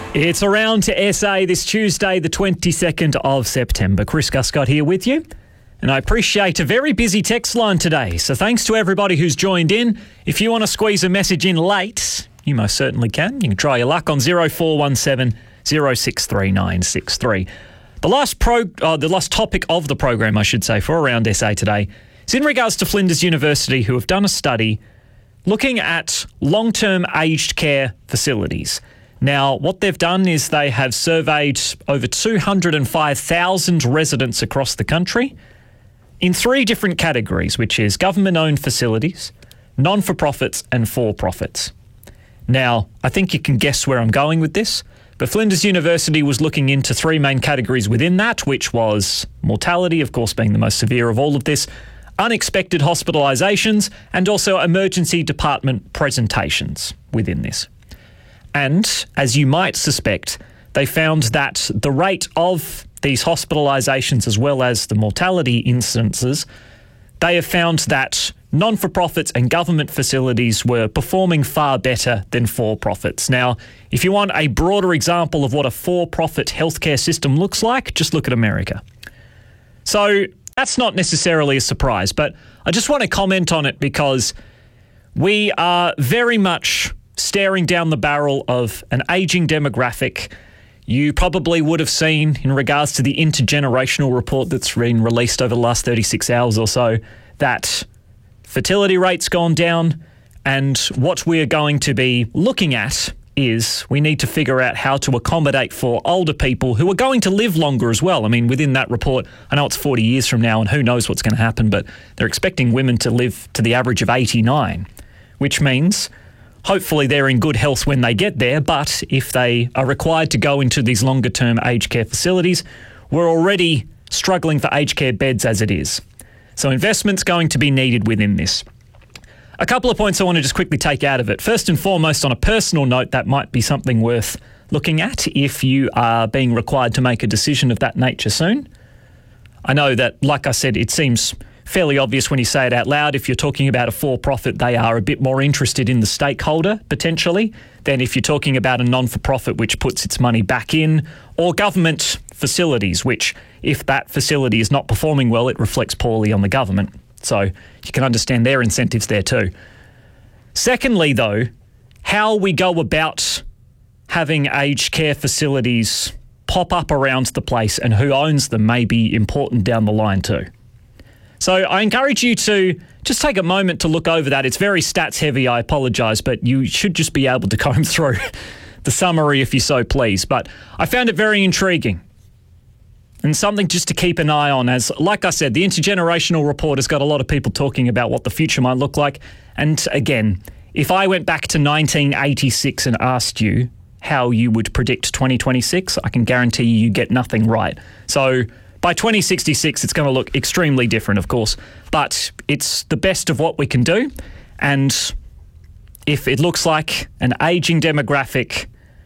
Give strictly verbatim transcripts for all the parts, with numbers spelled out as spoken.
It's Around to S A this Tuesday, the twenty-second of September. Chris Guscott here with you. And I appreciate a very busy text line today. So thanks to everybody who's joined in. If you want to squeeze a message in late, you most certainly can. You can try your luck on zero four one seven, zero six three nine six three. The last pro, uh, the last topic of the program, I should say, for Around S A today is in regards to Flinders University, who have done a study looking at long-term aged care facilities. Now, what they've done is they have surveyed over two hundred five thousand residents across the country in three different categories, which is government-owned facilities, non-for-profits and for-profits. Now, I think you can guess where I'm going with this, but Flinders University was looking into three main categories within that, which was mortality, of course, being the most severe of all of this, unexpected hospitalisations, and also emergency department presentations within this. And, as you might suspect, they found that the rate of these hospitalisations as well as the mortality instances, they have found that non-for-profits and government facilities were performing far better than for-profits. Now, if you want a broader example of what a for-profit healthcare system looks like, just look at America. So that's not necessarily a surprise, but I just want to comment on it because we are very much staring down the barrel of an ageing demographic. You probably would have seen in regards to the intergenerational report that's been released over the last thirty-six hours or so that fertility rate's gone down, and what we are going to be looking at is we need to figure out how to accommodate for older people who are going to live longer as well. I mean, within that report, I know it's forty years from now and who knows what's going to happen, but they're expecting women to live to the average of eighty-nine, which means hopefully they're in good health when they get there, but if they are required to go into these longer-term aged care facilities, we're already struggling for aged care beds as it is. So investment's going to be needed within this. A couple of points I want to just quickly take out of it. First and foremost, on a personal note, that might be something worth looking at if you are being required to make a decision of that nature soon. I know that, like I said, it seems fairly obvious when you say it out loud. If you're talking about a for-profit, they are a bit more interested in the stakeholder, potentially, than if you're talking about a non-for-profit, which puts its money back in, or government facilities, which, if that facility is not performing well, it reflects poorly on the government. So you can understand their incentives there too. Secondly, though, how we go about having aged care facilities pop up around the place and who owns them may be important down the line too. So I encourage you to just take a moment to look over that. It's very stats heavy, I apologise, but you should just be able to comb through the summary if you so please. But I found it very intriguing and something just to keep an eye on, as, like I said, the intergenerational report has got a lot of people talking about what the future might look like. And again, if I went back to nineteen eighty-six and asked you how you would predict twenty twenty-six, I can guarantee you you get nothing right. So by twenty sixty-six, it's going to look extremely different, of course, but it's the best of what we can do. And if it looks like an ageing demographic,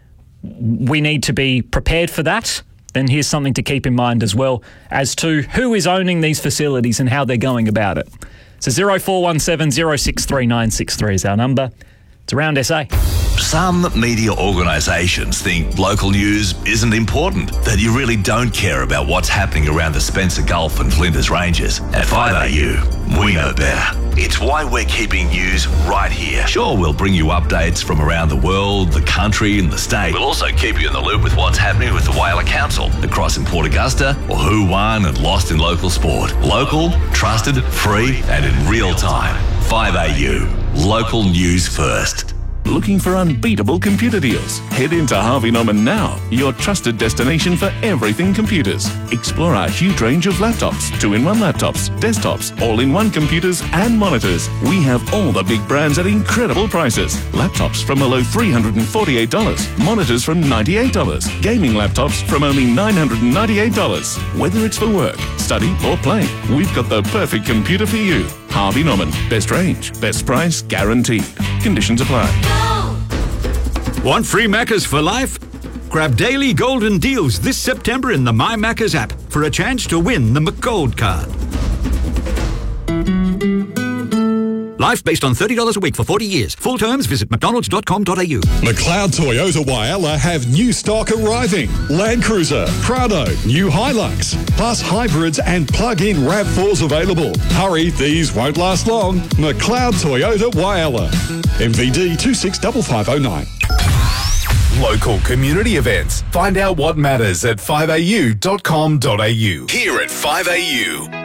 we need to be prepared for that. Then here's something to keep in mind as well as to who is owning these facilities and how they're going about it. So zero four one seven, zero six three nine six three is our number. It's Around S A. Some media organisations think local news isn't important, that you really don't care about what's happening around the Spencer Gulf and Flinders Ranges. At five A U, we know better. It's why we're keeping news right here. Sure, we'll bring you updates from around the world, the country and the state. We'll also keep you in the loop with what's happening with the Whyalla Council, the Cross in Port Augusta, or who won and lost in local sport. Local, trusted, free and in real time. five A U, local news first. Looking for unbeatable computer deals? Head into Harvey Norman now, your trusted destination for everything computers. Explore our huge range of laptops, two-in-one laptops, desktops, all-in-one computers and monitors. We have all the big brands at incredible prices. Laptops from below three hundred forty-eight dollars, monitors from ninety-eight dollars, gaming laptops from only nine hundred ninety-eight dollars. Whether it's for work, study or play, we've got the perfect computer for you. Harvey Norman, best range, best price, guaranteed. Conditions apply. Want free Maccas for life? Grab daily golden deals this September in the My Maccas app for a chance to win the McGold card. Life based on thirty dollars a week for forty years. Full terms, visit mcdonalds dot com dot a u. McLeod Toyota Whyalla have new stock arriving. Land Cruiser, Prado, new Hilux, plus hybrids and plug-in RAV fours available. Hurry, these won't last long. McLeod Toyota Whyalla. M V D two six five five zero nine. Local community events. Find out what matters at five a u dot com dot a u. Here at five A U.